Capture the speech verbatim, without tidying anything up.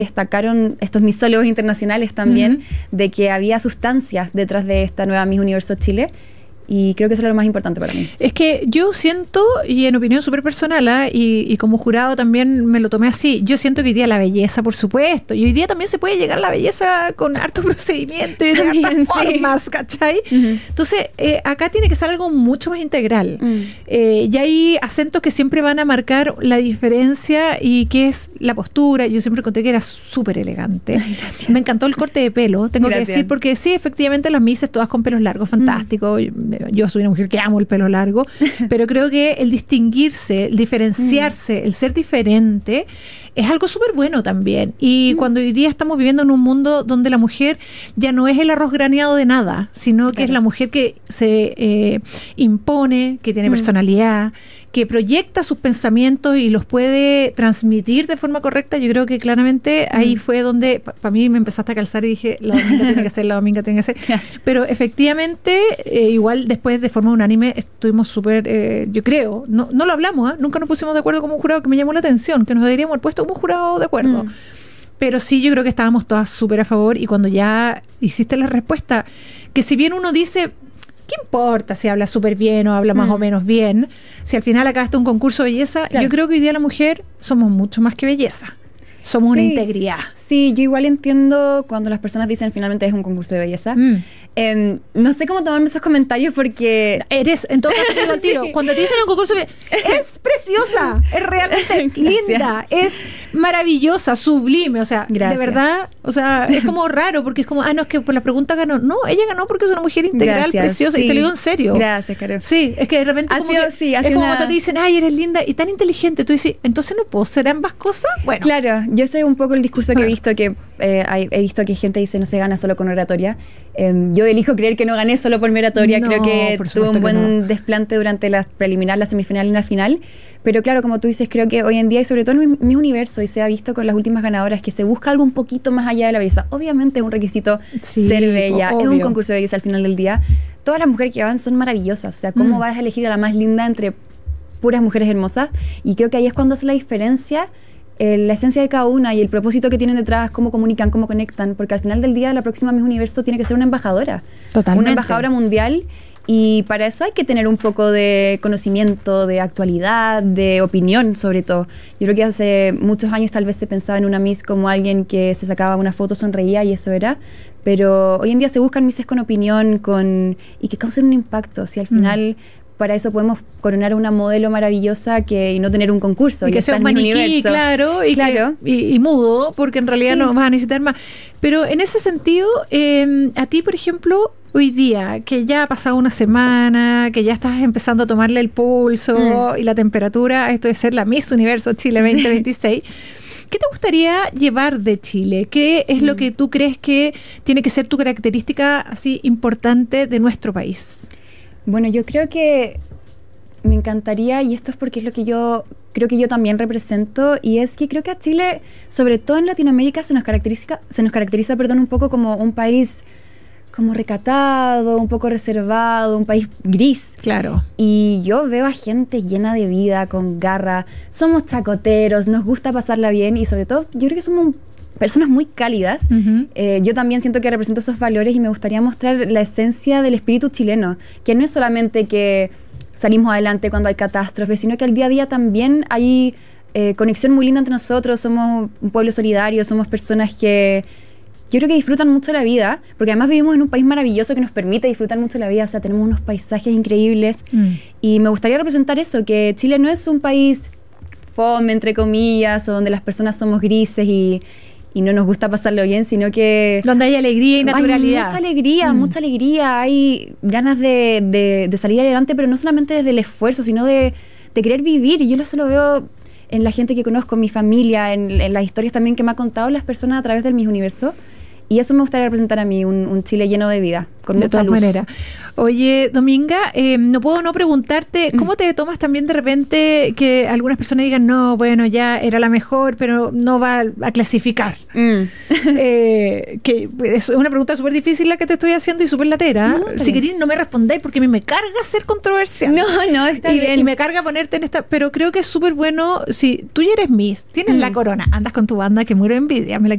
destacaron estos misólogos internacionales también, uh-huh. de que había sustancias detrás de esta nueva Miss Universo Chile. Y creo que eso es lo más importante para mí. Es que yo siento, y en opinión súper personal, ¿eh? y, y como jurado también me lo tomé así, yo siento que hoy día la belleza, por supuesto, y hoy día también se puede llegar a la belleza con harto procedimiento y de hartas sí. formas, ¿cachai? Uh-huh. Entonces, eh, acá tiene que ser algo mucho más integral. Uh-huh. Eh, y hay acentos que siempre van a marcar la diferencia y que es la postura. Yo siempre encontré que era súper elegante. Ay, me encantó el corte de pelo, tengo gracias. que decir, porque sí, efectivamente las misses todas con pelos largos, fantástico. Uh-huh. Yo soy una mujer que amo el pelo largo, pero creo que el distinguirse, el diferenciarse, mm. el ser diferente, es algo súper bueno también. Y mm. cuando hoy día estamos viviendo en un mundo donde la mujer ya no es el arroz graneado de nada, sino que claro. es la mujer que se eh, impone, que tiene mm. personalidad, que proyecta sus pensamientos y los puede transmitir de forma correcta. Yo creo que claramente mm. ahí fue donde para pa mí me empezaste a calzar y dije, la dominga tiene que ser, la dominga tiene que ser. Pero efectivamente, eh, igual después de forma unánime estuvimos súper, eh, yo creo, no, no lo hablamos, ¿eh? Nunca nos pusimos de acuerdo como un jurado, que me llamó la atención, que nos deberíamos haber puesto como un jurado de acuerdo. Mm. Pero sí, yo creo que estábamos todas súper a favor, y cuando ya hiciste la respuesta, que si bien uno dice, ¿qué importa si habla súper bien o habla más mm. o menos bien? Si al final acabaste un concurso de belleza, claro. yo creo que hoy día la mujer somos mucho más que belleza. Somos sí, una integridad. Sí, yo igual entiendo cuando las personas dicen finalmente es un concurso de belleza. Mm. Eh, no sé cómo tomarme esos comentarios porque... Eres, en todo caso te digo al tiro, sí. cuando te dicen un concurso de belleza, es preciosa, es realmente linda, es maravillosa, sublime, o sea, Gracias. de verdad, o sea, es como raro porque es como, ah, no, es que por la pregunta ganó. No, ella ganó porque es una mujer integral, Gracias, preciosa, sí. y te lo digo en serio. Gracias, Caro. Sí, es que de repente como sido, que, sí, es como una... cuando te dicen, ay, eres linda y tan inteligente, tú dices, entonces no puedo ser ambas cosas. Bueno. Claro, yo sé un poco el discurso que he visto, que eh, hay, he visto que gente dice no se gana solo con oratoria. Eh, yo elijo creer que no gané solo por mi oratoria, no, creo que tuve un buen no. desplante durante la preliminar, la semifinal y la final, pero claro, como tú dices, creo que hoy en día, y sobre todo en mi universo, y se ha visto con las últimas ganadoras, que se busca algo un poquito más allá de la belleza. Obviamente es un requisito sí, ser bella, obvio. Es un concurso de belleza al final del día. Todas las mujeres que van son maravillosas, o sea, ¿cómo mm. vas a elegir a la más linda entre puras mujeres hermosas? Y creo que ahí es cuando hace la diferencia eh, la esencia de cada una y el propósito que tienen detrás, cómo comunican, cómo conectan, porque al final del día la próxima Miss Universo tiene que ser una embajadora. Totalmente. Una embajadora mundial, y para eso hay que tener un poco de conocimiento, de actualidad, de opinión sobre todo. Yo creo que hace muchos años tal vez se pensaba en una Miss como alguien que se sacaba una foto, sonreía y eso era, pero hoy en día se buscan Misses con opinión, con y que causen un impacto. Si al final... Mm. Para eso podemos coronar una modelo maravillosa que, y no tener un concurso. Y, y que sea un maniquí, claro, y, claro. Que, y, y mudo, porque en realidad sí. no vas a necesitar más. Pero en ese sentido, eh, a ti, por ejemplo, hoy día, que ya ha pasado una semana, que ya estás empezando a tomarle el pulso mm. y la temperatura a esto de ser la Miss Universo Chile veinte veintiséis, ¿qué te gustaría llevar de Chile? ¿Qué es mm. lo que tú crees que tiene que ser tu característica así importante de nuestro país? Bueno, yo creo que me encantaría, y esto es porque es lo que yo creo que yo también represento, y es que creo que a Chile, sobre todo en Latinoamérica, se nos caracteriza, se nos caracteriza, perdón, un poco como un país como recatado, un poco reservado, un país gris. Claro. Y yo veo a gente llena de vida, con garra, somos chacoteros, nos gusta pasarla bien, y sobre todo, yo creo que somos un personas muy cálidas. Uh-huh. Eh, yo también siento que represento esos valores y me gustaría mostrar la esencia del espíritu chileno, que no es solamente que salimos adelante cuando hay catástrofes, sino que al día a día también hay eh, conexión muy linda entre nosotros, somos un pueblo solidario, somos personas que yo creo que disfrutan mucho la vida, porque además vivimos en un país maravilloso que nos permite disfrutar mucho la vida, o sea, tenemos unos paisajes increíbles, mm. y me gustaría representar eso, que Chile no es un país fome, entre comillas, o donde las personas somos grises y y no nos gusta pasarlo bien, sino que... donde hay alegría y naturalidad. Hay mucha alegría, mm. mucha alegría, hay ganas de, de, de salir adelante, pero no solamente desde el esfuerzo, sino de, de querer vivir, y yo eso lo veo en la gente que conozco, en mi familia, en, en las historias también que me han contado las personas a través del Miss Universo, y eso me gustaría representar a mí, un, un Chile lleno de vida, con de mucha todas luz. maneras. Oye, Dominga, eh, no puedo no preguntarte, ¿cómo te tomas también de repente que algunas personas digan, no, bueno, ya era la mejor, pero no va a clasificar? Mm. eh, que es una pregunta súper difícil la que te estoy haciendo y súper latera. No, si querés, no me respondáis porque a mí me carga ser controversial. No, no, está y, bien. Y me carga ponerte en esta, pero creo que es súper bueno, si tú ya eres Miss, tienes mm. la corona, andas con tu banda, que muero de envidia, me la